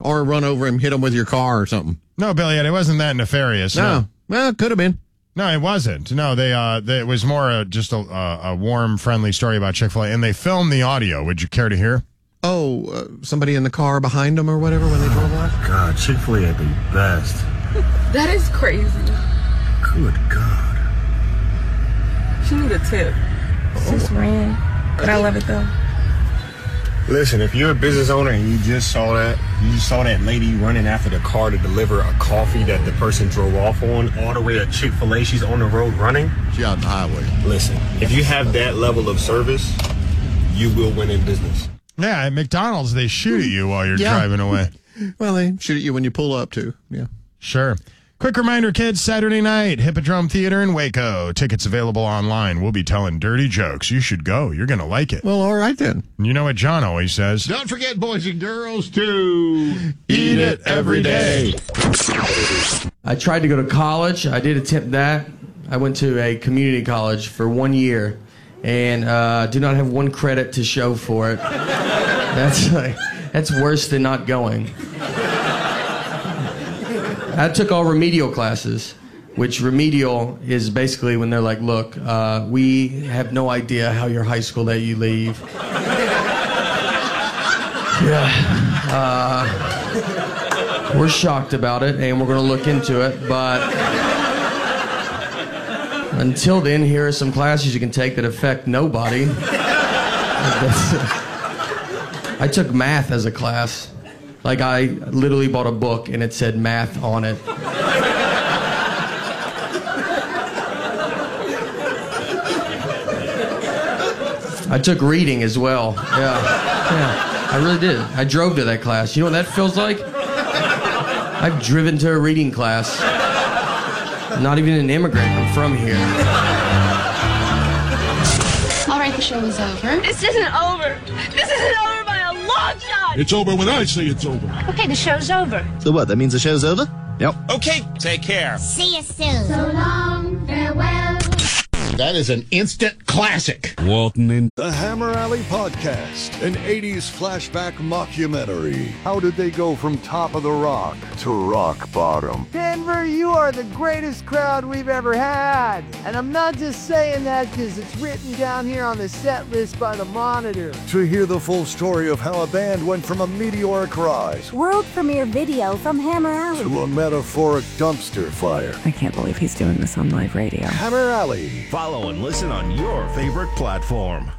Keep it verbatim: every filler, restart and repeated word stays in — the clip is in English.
or run over him, hit him with your car or something. No, Billy, it wasn't that nefarious. No. no. Well, it could have been. No, it wasn't. No, they. Uh, they, it was more uh, just a, a warm, friendly story about Chick-fil-A, and they filmed the audio. Would you care to hear? Oh, uh, somebody in the car behind them or whatever when they drove off? God, Chick-fil-A are the best. That is crazy. Good God. She need a tip. It's just ran, but I love it though. Listen, if you're a business owner and you just saw that, you just saw that lady running after the car to deliver a coffee that the person drove off on, all the way at Chick-fil-A, she's on the road running. She out on the highway. Listen, if you have that level of service, you will win in business. Yeah, at McDonald's, they shoot at you while you're Yeah. driving away. Well, they shoot at you when you pull up, too. Yeah. Sure. Quick reminder, kids, Saturday night, Hippodrome Theater in Waco. Tickets available online. We'll be telling dirty jokes. You should go. You're going to like it. Well, all right then. You know what John always says? Don't forget, boys and girls, to Eat it every day. I tried to go to college. I did attempt that. I went to a community college for one year and uh, do not have one credit to show for it. That's like, that's worse than not going. I took all remedial classes, which remedial is basically when they're like, look, uh, we have no idea how your high school let you leave. Yeah. Uh, we're shocked about it, and we're going to look into it, but until then, here are some classes you can take that affect nobody. I took math as a class. Like, I literally bought a book, and it said math on it. I took reading as well. Yeah. Yeah, I really did. I drove to that class. You know what that feels like? I've driven to a reading class. I'm not even an immigrant. I'm from here. All right, the show is over. This isn't over. This isn't over by a long shot. It's over when I say it's over. Okay, the show's over. So what, that means the show's over? Yep. Okay, take care. See you soon. So long, farewell. That is an instant classic. Walton and The Hammer Alley Podcast, an eighties flashback mockumentary. How did they go from top of the rock to rock bottom? Denver, you are the greatest crowd we've ever had. And I'm not just saying that because it's written down here on the set list by the Monitor. To hear the full story of how a band went from a meteoric rise World premiere video from Hammer Alley to a metaphoric dumpster fire. I can't believe he's doing this on live radio. Hammer Alley. Follow and listen on your favorite platform.